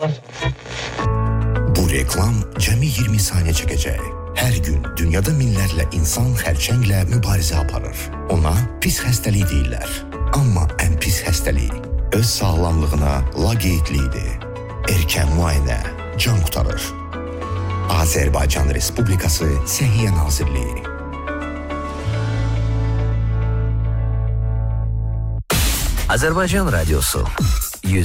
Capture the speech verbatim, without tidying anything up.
Bu reklam cəmi iyirmi saniyə çəkəcək. Hər gün dünyada minlərlə insan xərçənglə mübarizə aparır. Ona pis xəstəlik deyirlər. Amma ən pis xəstəlik öz sağlamlığına laqeydliyidir. Erkən müayinə can qurtarır. Azərbaycan Respublikası Səhiyyə Nazirliyi. Azərbaycan Radyosu.